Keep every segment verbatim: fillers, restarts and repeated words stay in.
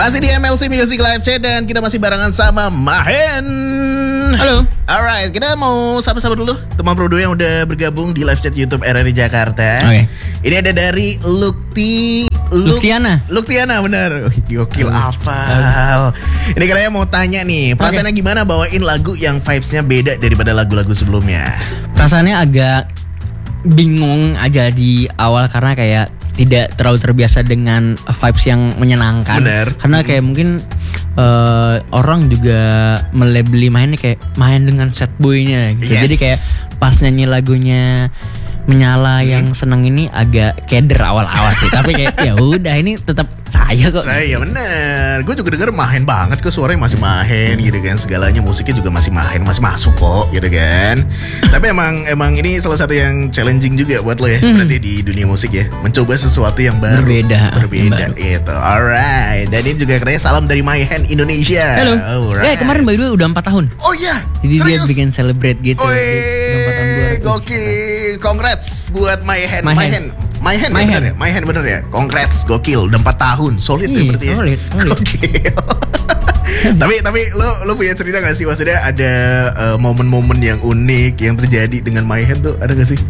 Masih di M L C Music Live Chat dan kita masih barengan sama Mahen. Halo. Alright, kita mau sapa-sapa dulu teman Prodo yang udah bergabung di live chat YouTube R R I Jakarta. Oke. Okay. Ini ada dari Lukti Luk, Luktiana. Luktiana bener. Gokil hafal. Ini kalian mau tanya nih, perasaannya okay. gimana bawain lagu yang vibes-nya beda daripada lagu-lagu sebelumnya? Perasaannya agak bingung aja di awal karena kayak tidak terlalu terbiasa dengan vibes yang menyenangkan. Bener. Karena kayak mungkin uh, orang juga melabeli mainnya kayak main dengan sad boy-nya gitu. Yes. Jadi kayak pas nyanyi lagunya Menyala hmm. yang seneng ini agak keder awal-awal sih. Tapi kayak ya udah ini tetap saya kok. Saya bener. Gue juga denger Mahen banget kok, suaranya masih Mahen gitu kan. Segalanya musiknya juga masih Mahen, masih masuk kok gitu kan. Tapi emang emang ini salah satu yang challenging juga buat lo ya. Hmm. Berarti di dunia musik ya, mencoba sesuatu yang baru. Berbeda. Berbeda itu. Alright. Dan ini juga katanya salam dari Mahen Indonesia. Halo. Alright. Eh kemarin by the way udah empat tahun. Oh iya. Jadi serius? dia bikin celebrate gitu. Oh iya. Gokil. Congrats buat Mahen. Mahen. Mahen. Mahen ya bener ya? Mahen bener ya? Congrats, gokil. Udah empat tahun. Solid ya berarti ya? Solid, solid. Gokil. tapi tapi lo lo punya cerita gak sih, maksudnya ada uh, momen-momen yang unik yang terjadi dengan Mahen tuh, ada gak sih?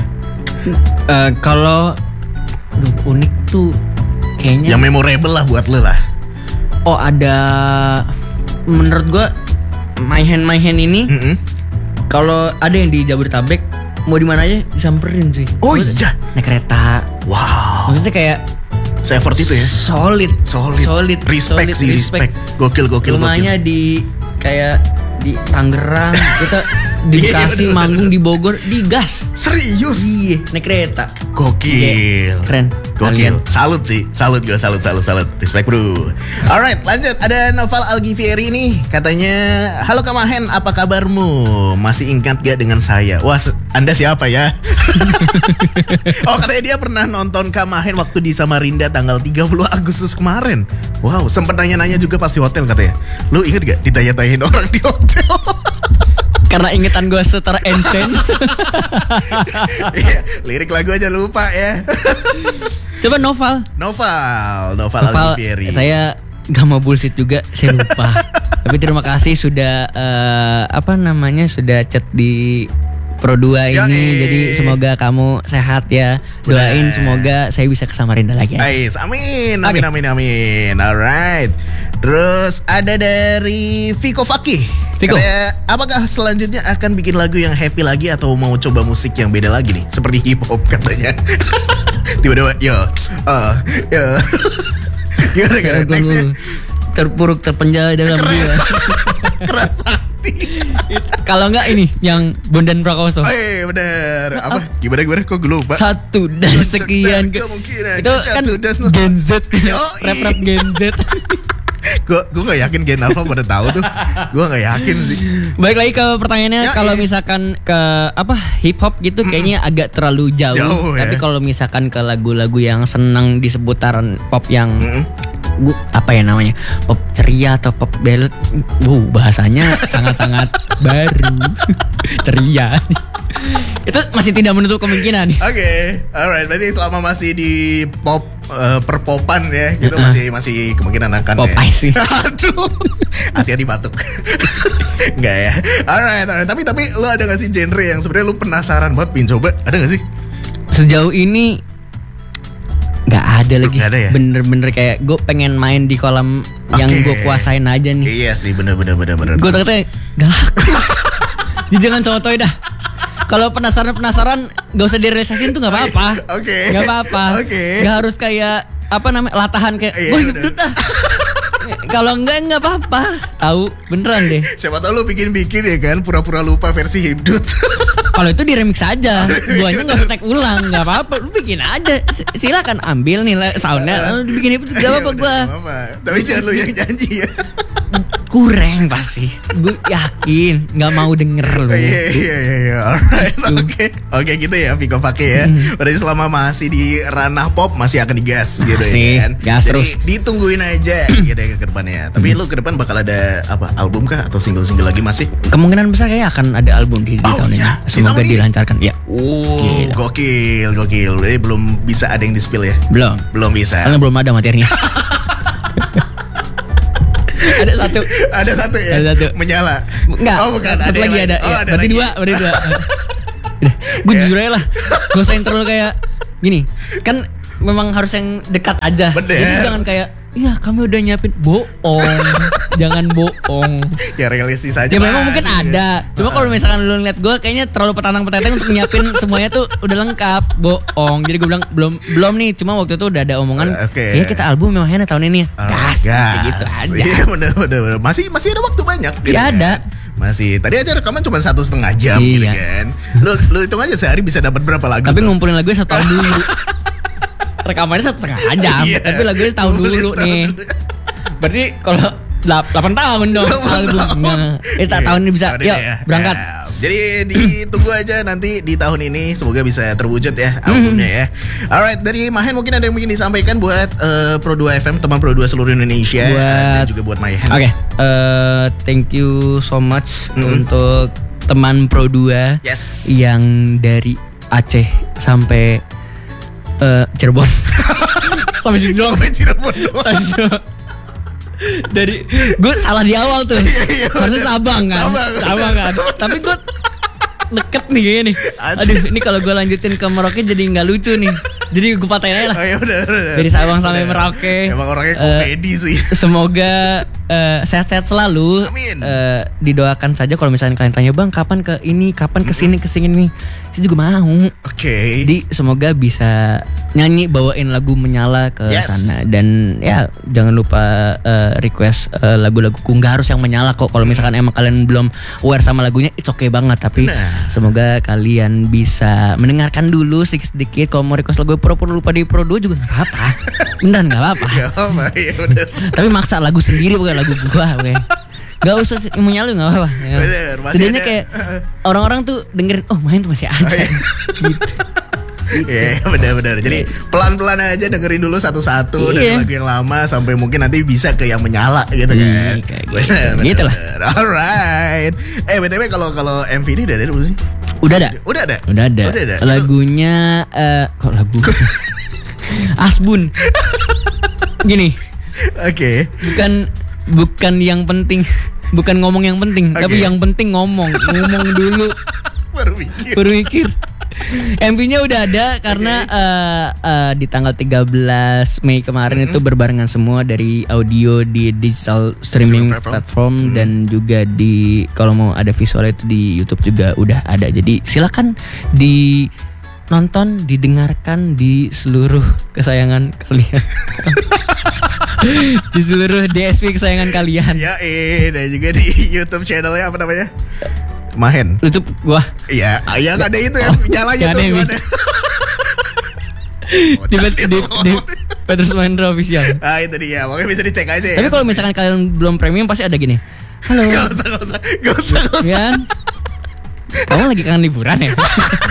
Uh, kalau duh, unik tuh kayaknya yang memorable lah buat lo lah. Oh ada, menurut gue Mahen Mahen ini mm-hmm. kalau ada yang di Jabodetabek mau di mana aja disamperin sih. Oh iya. Naik kereta. Wow. Maksudnya kayak se-effort itu ya. Solid. Solid. Solid. Respect solid, sih, respect. Gokil, gokil, Rumahnya gokil. di kayak di Tangerang, kita di Bekasi, manggung di Bogor, di gas. Serius? Iya, naik kereta. Gokil. Yeah, keren. Gokil. Kalian. Salut sih. Salut gue, salut, salut, salut. Respect bro. Alright, lanjut. Ada Noval Algivieri nih. Katanya, halo Kak Mahen, apa kabarmu? Masih ingat gak dengan saya? Wah, Anda siapa ya? Oh, katanya dia pernah nonton Kak Mahen waktu di Samarinda tanggal tiga puluh Agustus kemarin. Wow, sempet nanya-nanya juga pas di hotel katanya. Lu inget gak ditanya-tanyain orang di hotel? Karena ingetan gue setara ancient. Iya, lirik lagu aja lupa ya. Coba Noval. Noval, Noval, Noval Algivieri. Saya gak mau bullshit juga, saya lupa. Tapi terima kasih sudah uh, apa namanya sudah chat di Pro dua ini. Yoi. Jadi semoga kamu sehat ya. Doain bener. Semoga saya bisa ke Samarinda lagi ya. Ais, amin, amin, okay. amin, amin. Alright. Terus ada dari Viko Fakih. Viko. Katanya, apakah selanjutnya akan bikin lagu yang happy lagi atau mau coba musik yang beda lagi nih? Seperti hip hop katanya. Tiba-tiba, yo, uh, yo. Gimana gimana nextnya? Terpuruk terpenjara dalam jiwa. Keras hati. Kalau enggak ini yang Bondan Prakoso. Oh iya bener. Apa? Gimana gimana kok gue lupa. Satu dan sekian dan kemungkinan itu kan dan Gen Z. Rap-rap Gen Z. Gue gue nggak yakin Gen Alpha pada tahu tuh. Gue nggak yakin sih. Balik lagi ke pertanyaannya, ya, kalau iya. misalkan ke apa hip hop gitu mm-hmm. kayaknya agak terlalu jauh. jauh Tapi ya. Kalau misalkan ke lagu-lagu yang senang di seputaran pop yang mm-hmm. gua, apa ya namanya, pop ceria atau pop ballad, uh, bahasanya sangat-sangat baru. Ceria. Itu masih tidak menutup kemungkinan. Oke, okay. Alright. Berarti selama masih di pop uh, perpopan ya, gitu uh-huh. masih masih kemungkinan akan pop ya. sih. Aduh, hati-hati batuk. Enggak ya. Alright, alright. Tapi tapi lu ada nggak sih genre yang sebenarnya lu penasaran buat pin coba? Ada nggak sih? Sejauh ini nggak ada lagi. Gak ada ya? Bener-bener kayak gue pengen main di kolam okay. yang gue kuasain aja nih. Iya sih, bener-bener bener-bener. Gue takutnya gak laku. Jadi jangan sotoy dah. Kalau penasaran-penasaran gak usah direalisasin tuh gak apa-apa. Oke okay. Gak apa-apa okay. Gak harus kayak apa namanya, latahan kayak iya, gue hidup dah. Kalau enggak gak apa-apa. Tahu beneran deh. Siapa tahu lu bikin-bikin ya kan, pura-pura lupa versi Hibdut. Kalau itu di remix aja, guanya nggak usah tag ulang, nggak apa-apa, lu bikin aja. Silakan ambil nih soundnya, lu bikin itu nggak apa-apa gua. Tapi jangan lu yang janji ya. Kurang pasti, gue yakin nggak mau denger lu. Iya iya iya, alright, oke oke gitu ya, Viko pakai ya. Berarti selama masih di ranah pop masih akan digas gitu ya kan. Gas Jadi terus. ditungguin aja gitu ya ke depannya. Tapi lu ke depan bakal ada apa, album kah atau single-single lagi masih? Kemungkinan besar kayaknya akan ada album di, di oh, tahun iya. ini. Semoga di dilancarkan ya. Oh gila. gokil gokil. Jadi belum bisa ada yang di spill ya? Belum. Belum bisa. Karena belum ada materinya. ada satu. Ada satu ya. Ada satu. Menyala. Enggak. Oh bukan. Satu ada lagi ada. Oh, ya, ada berarti lagi. dua, berarti dua. Udah, gue jujur aja lah. Gak usah terlalu kayak gini. Kan memang harus yang dekat aja. Bener. Jadi jangan kayak, iya kami udah nyiapin. Bohong. Jangan bohong. Ya realistis aja. Ya memang mungkin ada. Cuma kalau misalkan lu ngeliat gue kayaknya terlalu petantang-petantang untuk nyiapin semuanya tuh udah lengkap. Bohong. Jadi gue bilang belum belum nih. Cuma waktu itu udah ada omongan. Oke. Okay. Ya kita album memang enak tahun ini. Gas. Gas. Gitu aja. Iya bener, bener, bener. Masih masih ada waktu banyak. Gitu ya ada. Masih. Tadi aja rekaman cuma satu setengah jam iya. Gitu kan. Lu lu hitung aja sehari bisa dapat berapa lagu. Tapi tuh? Ngumpulin lagu satu tahun dulu. Rekamannya satu setengah jam. Yeah. Tapi lagunya setahun dulu nih. Berarti kalau delapan tahun dong albumnya. Eh tak tahun ini bisa. Yuk ya. Berangkat. Ya. Jadi ditunggu aja nanti di tahun ini semoga bisa terwujud ya albumnya ya. Alright, dari Mahen mungkin ada yang mungkin disampaikan buat uh, Pro dua F M, teman Pro dua seluruh Indonesia buat, dan juga buat Mahen. Oke, okay. uh, thank you so much mm-hmm. untuk teman Pro dua yes. yang dari Aceh sampai uh, Cirebon. Sampai Cirebon. Sampai Cirebon. Dari gue salah di awal tuh. Harusnya Sabang kan. Sabang, Sabang kan. Tapi gue deket nih kayaknya nih. Aduh, ini kalau gue lanjutin ke Merauke jadi nggak lucu nih. Jadi gue patahin aja lah. Oh, ya udah, udah. Dari Sabang sampai Merauke. Emang orangnya komedi uh, sih. Semoga uh, sehat-sehat selalu. Amin. Uh, didoakan saja kalau misalnya kalian tanya, "Bang, kapan ke ini? Kapan ke sini ke sini nih?" Saya juga mau. Oke. Okay. Jadi semoga bisa nyanyi bawain lagu Menyala ke yes. sana dan ya jangan lupa uh, request uh, lagu-laguku, nggak harus yang menyala kok. Kalau misalkan emang kalian belum aware sama lagunya, it's okay banget. Tapi nah. semoga kalian bisa mendengarkan dulu sedikit-sedikit. Kalau mau request lagu pro-pro lupa di Pro dua juga nggak apa-apa. Beneran nggak apa-apa. Ya, bener. Tapi maksa lagu sendiri bukan lagu gua, oke. Gak usah menyala nggak apa-apa. Ya. Setidaknya kayak orang-orang tuh dengerin, oh Mahen tuh masih ada. Oh, iya. Gitu. Iya yeah, benar-benar. Jadi pelan-pelan aja dengerin dulu satu-satu yeah. dari lagu yang lama sampai mungkin nanti bisa ke yang menyala gitu kan. Iya, benar. Gitu lah. Alright. Eh B T W kalau kalau M V ini udah ada belum sih? Udah ada. Udah ada. Udah ada. Udah ada. Lagunya uh, kok lagu Asbun. Gini. Oke. Okay. Bukan bukan yang penting, bukan ngomong yang penting, okay. tapi yang penting ngomong, ngomong dulu. Baru mikir. Baru mikir. M V-nya udah ada karena okay. uh, uh, di tanggal tiga belas Mei kemarin mm-hmm. itu berbarengan semua dari audio di digital streaming platform, platform mm-hmm. dan juga di kalau mau ada visual itu di YouTube juga udah ada. Jadi silakan di nonton, didengarkan di seluruh kesayangan kalian. Di seluruh D S P kesayangan kalian. Ya, eh, dan juga di YouTube channelnya apa namanya? Mahen. YouTube gua. Iya, yang ada itu ya, oh, nyalanya tuh gimana? Di di di Petrus Mahendra Official. Ah, itu dia. Makanya bisa dicek aja ya. Tapi kalau misalkan kalian belum premium pasti ada gini. Halo. Gak usah, gak usah, gak usah, gak usah. Kan? Kamu lagi kangen liburan ya?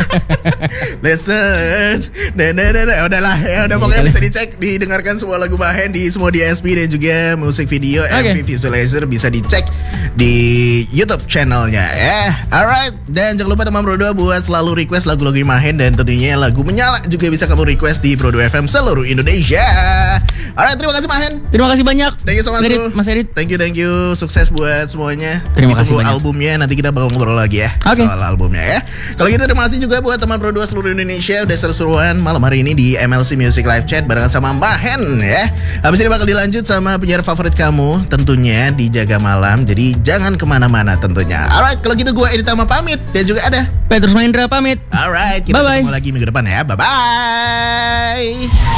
Listen, nah, nah, nah, nah. Udahlah, ya udah pokoknya bisa dicek, didengarkan semua lagu Mahen di semua D S P dan juga musik video okay. M V Visualizer bisa dicek di YouTube channelnya ya. Alright, dan jangan lupa teman Pro dua buat selalu request lagu-lagu Mahen dan tentunya lagu Menyala juga bisa kamu request di Pro dua F M seluruh Indonesia. Alright, terima kasih Mahen. Terima kasih banyak. Thank you so much Edit, Mas Edit. Thank you, thank you. Sukses buat semuanya. Terima kasih banyak. Albumnya nanti kita bakal ngobrol lagi ya. Oke. Okay. Soal albumnya ya. Kalau gitu terima kasih juga buat teman Pro dua seluruh Indonesia udah seru-seruan malam hari ini di M L C Music Live Chat barengan sama Mahen ya. Habis ini bakal dilanjut sama penyiar favorit kamu tentunya di Jaga Malam. Jadi jangan kemana-mana tentunya. Alright, kalau gitu gue Edit Tama pamit dan juga ada Petrus Mahendra pamit. Alright, kita bye-bye. Ketemu lagi minggu depan ya. Bye bye.